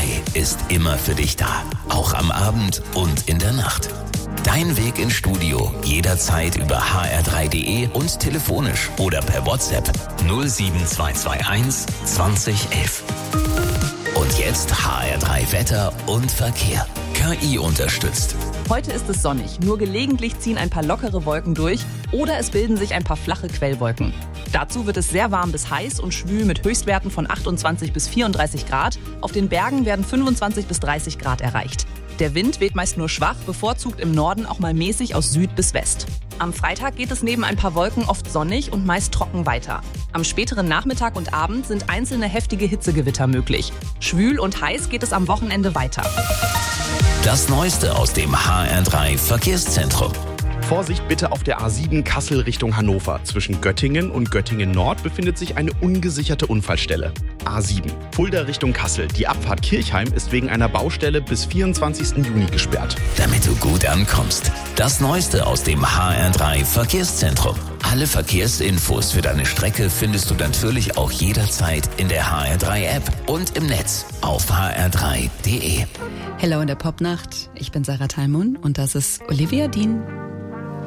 ist immer für dich da. Auch am Abend und in der Nacht. Dein Weg ins Studio jederzeit über hr3.de und telefonisch oder per WhatsApp 07221 2011. Und jetzt HR3 Wetter und Verkehr. KI unterstützt. Heute ist es sonnig, nur gelegentlich ziehen ein paar lockere Wolken durch oder es bilden sich ein paar flache Quellwolken. Dazu wird es sehr warm bis heiß und schwül mit Höchstwerten von 28 bis 34 Grad. Auf den Bergen werden 25 bis 30 Grad erreicht. Der Wind weht meist nur schwach, bevorzugt im Norden auch mal mäßig aus Süd bis West. Am Freitag geht es neben ein paar Wolken oft sonnig und meist trocken weiter. Am späteren Nachmittag und Abend sind einzelne heftige Hitzegewitter möglich. Schwül und heiß geht es am Wochenende weiter. Das Neueste aus dem HR3 Verkehrszentrum. Vorsicht bitte auf der A7 Kassel Richtung Hannover. Zwischen Göttingen und Göttingen Nord befindet sich eine ungesicherte Unfallstelle. A7 Fulda Richtung Kassel. Die Abfahrt Kirchheim ist wegen einer Baustelle bis 24. Juni gesperrt. Damit du gut ankommst. Das Neueste aus dem HR3 Verkehrszentrum. Alle Verkehrsinfos für deine Strecke findest du natürlich auch jederzeit in der HR3-App und im Netz auf hr3.de. Hello in der Popnacht. Ich bin Sarah Thalmund und das ist Olivia Dean.